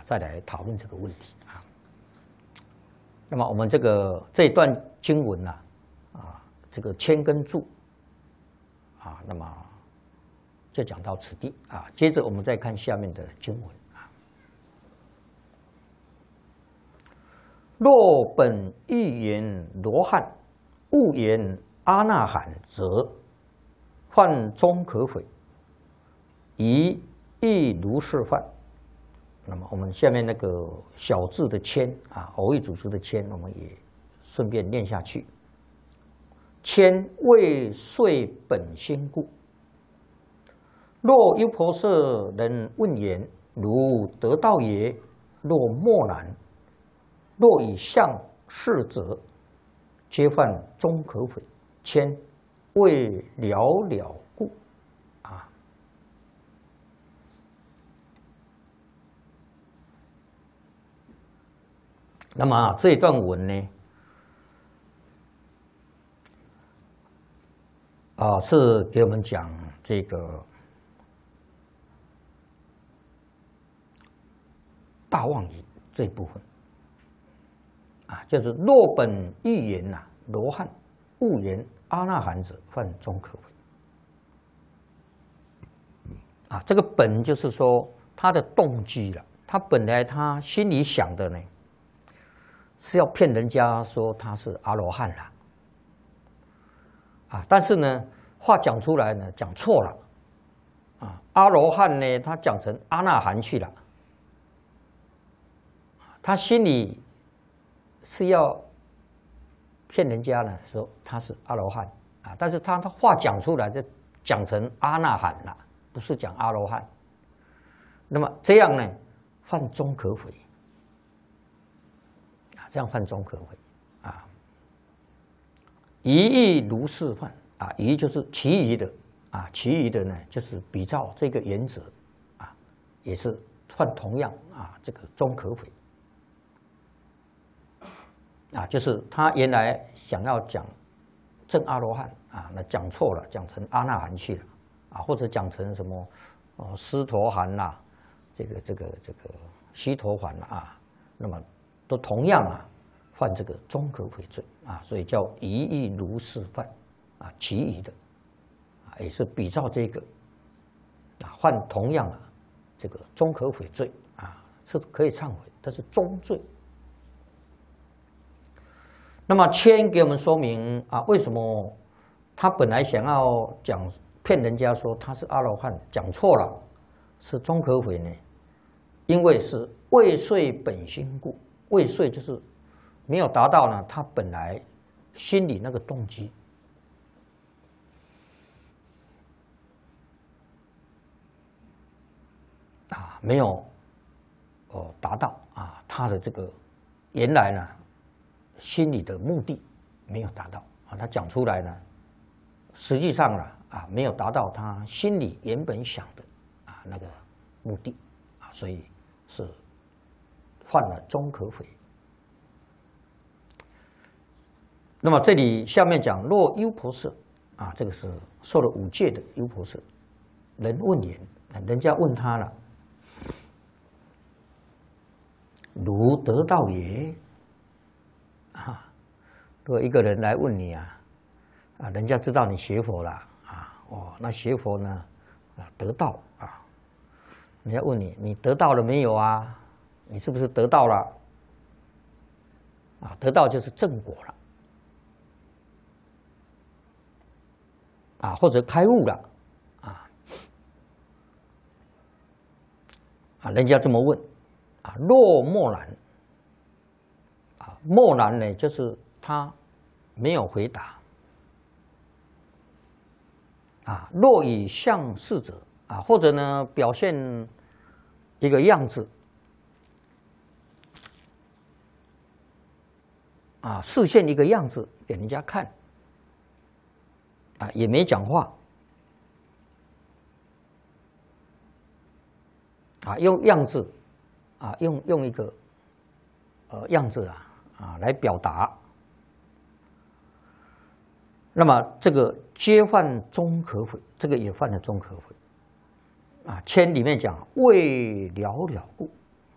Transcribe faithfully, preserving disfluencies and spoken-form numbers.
再来讨论这个问题啊。那么我们这个这一段经文呢、啊，啊，这个谦跟助啊，那么就讲到此地啊。接着我们再看下面的经文啊。若本欲言罗汉，勿言阿那含，则犯中可悔，宜亦如是犯。那么我们下面那个小字的谦啊，偶义主词的谦，我们也顺便念下去。谦未遂本心故。若优婆塞人问言：如得道也？若默然，若以相视者，皆犯中可悔。谦未了了故。啊。那么这一段文呢，啊，是给我们讲这个大妄语这一部分啊，就是若本欲言呐，罗汉勿言阿那含者，犯中可悔。啊，这个本就是说他的动机了，他本来他心里想的呢，是要骗人家说他是阿罗汉啦，啊，但是呢，话讲出来呢，讲错了，啊，阿罗汉呢，他讲成阿那含去了，他心里是要骗人家呢，说他是阿罗汉啊，但是他的话讲出来就讲成阿那含了，不是讲阿罗汉，那么这样呢，犯中可悔。这样犯中可悔啊！宜亦如是犯啊，宜就是其余的啊，其余的呢就是比照这个原则啊，也是犯同样啊这个中可悔啊，就是他原来想要讲正阿罗汉啊，那讲错了，讲成阿那含去了啊，或者讲成什么哦尸陀含啦，这个这个这个须陀洹啊，那么。都同样啊，犯这个中可悔罪啊，所以叫宜亦如是犯啊，其余的啊也是比照这个啊，犯同样啊这个中可悔罪啊，是可以忏悔，但是中罪。那么谦给我们说明啊，为什么他本来想要讲骗人家说他是阿罗汉，讲错了，是中可悔呢？因为是未遂本心故。未遂就是没有达到呢，他本来心里那个动机啊，没有哦达到啊，他的这个原来呢心里的目的没有达到啊，他讲出来呢，实际上呢啊没有达到他心里原本想的啊那个目的啊，所以是。犯了中可悔。那么这里下面讲，若优婆塞啊，这个是受了五戒的优婆塞，人问言，人家问他了，如得道也？啊，如果一个人来问你啊，啊，人家知道你学佛了啊，哦，那学佛呢，啊，得道啊，人家问你，你得道了没有啊？你是不是得到了？啊，得到就是正果了，啊，或者开悟了，啊，啊，人家这么问，啊，若默然，啊，默然呢，就是他没有回答，啊，若以相视者，啊，或者呢表现一个样子。啊，示现一个样子给人家看，啊，也没讲话，啊，用样子，啊，用用一个呃样子啊啊来表达。那么这个皆犯中可悔，这个也犯了中可悔。啊，谦里面讲未了了故，